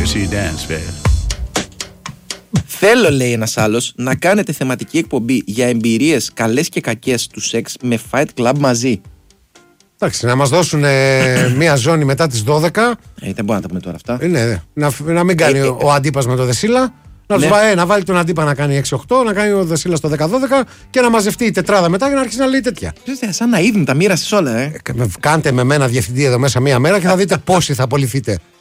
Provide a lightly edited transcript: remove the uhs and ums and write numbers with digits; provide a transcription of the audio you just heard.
see you dance, babe. Θέλω, λέει ένας άλλος, να κάνετε θεματική εκπομπή για εμπειρίες καλές και κακές του σεξ με Fight Club μαζί. Εντάξει, να μας δώσουν μία ζώνη μετά τις 12. Δεν μπορούμε να τα πούμε τώρα αυτά. Ναι, να μην κάνει ο Αντίπας με το Δεσίλα. Να βάλει τον Αντίπα να κάνει 6-8, να κάνει ο Δεσίλα στο 10-12 και να μαζευτεί η τετράδα μετά για να αρχίσει να λέει τέτοια. Σαν να είδουν τα μοίρασες όλα, Κάντε με μένα διευθυντή εδώ μέσα μία μέρα και θα δείτε πόσοι θα απολυθείτε.